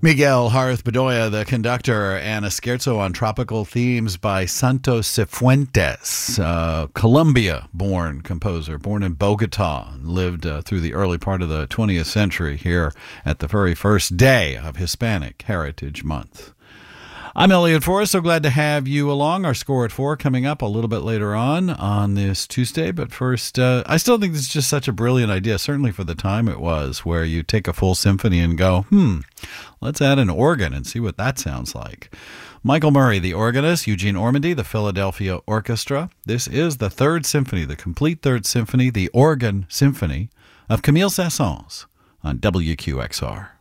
Miguel Jarez Bedoya, the conductor, and a scherzo on tropical themes by Santos Cifuentes, Colombia-born composer, born in Bogota, lived through the early part of the 20th century here at the very first day of Hispanic Heritage Month. I'm Elliot Forrest. So glad to have you along. Our Score at 4 coming up a little bit later on this Tuesday. But first, I still think this is just such a brilliant idea, certainly for the time it was, where you take a full symphony and go, let's add an organ and see what that sounds like. Michael Murray, the organist, Eugene Ormandy, the Philadelphia Orchestra. This is the Third Symphony, the complete Third Symphony, the Organ Symphony of Camille Saint-Saëns on WQXR.